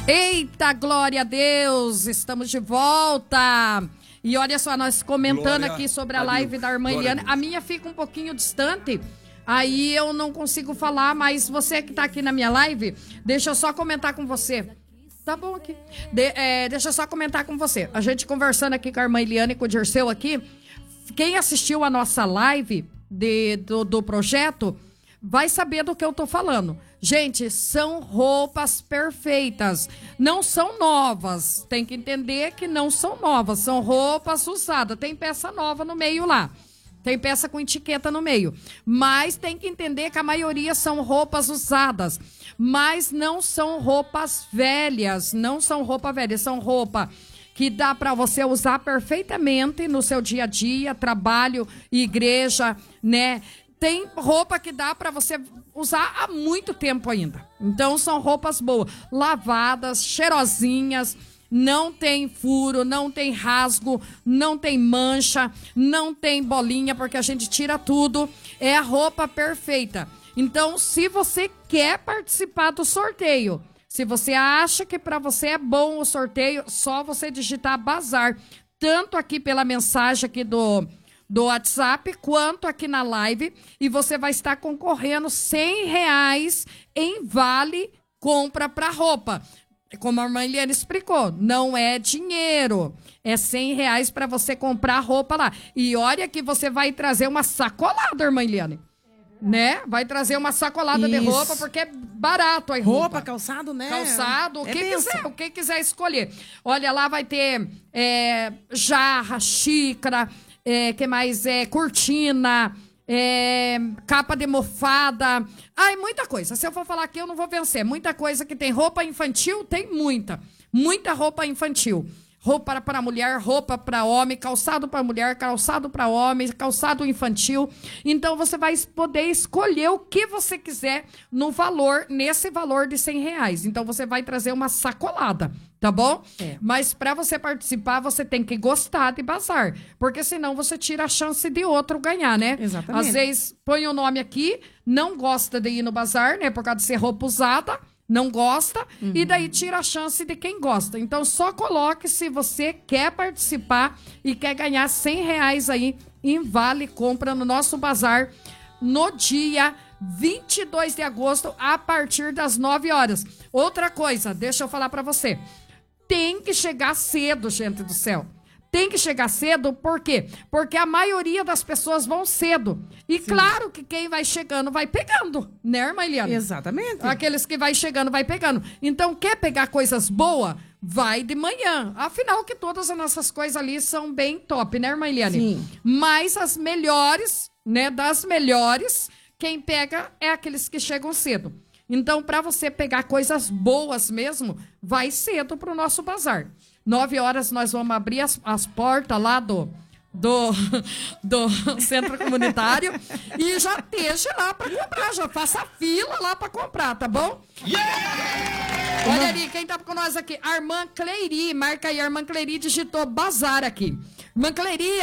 Eita, glória a Deus, estamos de volta. E olha só, nós comentando aqui sobre a live da irmã Eliane. A minha fica um pouquinho distante, aí eu não consigo falar, mas você que tá aqui na minha live, deixa eu só comentar com você. Tá bom aqui. Deixa eu só comentar com você. A gente conversando aqui com a irmã Eliane e com o Dirceu aqui. Quem assistiu a nossa live do projeto vai saber do que eu tô falando. Gente, são roupas perfeitas. Não são novas. Tem que entender que não são novas. São roupas usadas. Tem peça nova no meio lá. Tem peça com etiqueta no meio. Mas tem que entender que a maioria são roupas usadas. Mas não são roupas velhas. Não são roupa velha. São roupa que dá para você usar perfeitamente no seu dia a dia, trabalho, igreja, né? Tem roupa que dá para você usar há muito tempo ainda. Então, são roupas boas, lavadas, cheirosinhas, não tem furo, não tem rasgo, não tem mancha, não tem bolinha, porque a gente tira tudo. É a roupa perfeita. Então, se você quer participar do sorteio, se você acha que para você é bom o sorteio, só você digitar bazar, tanto aqui pela mensagem aqui do WhatsApp, quanto aqui na live, e você vai estar concorrendo R$100 em vale compra para roupa. Como a irmã Eliane explicou, não é dinheiro, é R$100 para você comprar roupa lá. E olha que você vai trazer uma sacolada, irmã Eliane, né? Vai trazer uma sacolada de roupa, porque é barato aí. Roupa, calçado, né? Calçado, o que quiser escolher. Olha, lá vai ter jarra, xícara, que mais? Cortina, capa de mofada. Ai, muita coisa. Se eu for falar aqui, eu não vou vencer. Muita coisa que tem. Roupa infantil, tem muita. Muita roupa infantil. Roupa para mulher, roupa para homem, calçado para mulher, calçado para homem, calçado infantil. Então, você vai poder escolher o que você quiser nesse valor de R$100. Então, você vai trazer uma sacolada, tá bom? Mas para você participar, você tem que gostar de bazar. Porque senão você tira a chance de outro ganhar, né? Exatamente. Às vezes, põe o nome aqui, não gosta de ir no bazar, né? Por causa de ser roupa usada. Não gosta, e daí tira a chance de quem gosta. Então, só coloque se você quer participar e quer ganhar R$100 aí em vale compra no nosso bazar no dia 22 de agosto, a partir das 9 horas. Outra coisa, deixa eu falar pra você. Tem que chegar cedo, gente do céu. Tem que chegar cedo, por quê? Porque a maioria das pessoas vão cedo. E claro que quem vai chegando vai pegando, né, irmã Eliane? Exatamente. Aqueles que vai chegando, vai pegando. Então, quer pegar coisas boas? Vai de manhã. Afinal, que todas as nossas coisas ali são bem top, né, irmã Eliane? Sim. Mas as melhores, né, das melhores, quem pega é aqueles que chegam cedo. Então, para você pegar coisas boas mesmo, vai cedo pro nosso bazar. 9 horas nós vamos abrir as portas lá do centro comunitário e já esteja lá para comprar, já faça fila lá para comprar, tá bom? Olha ali, quem tá com nós aqui, a irmã Cleiri, marca aí, a irmã Cleiri digitou bazar aqui. Irmã Cleiri,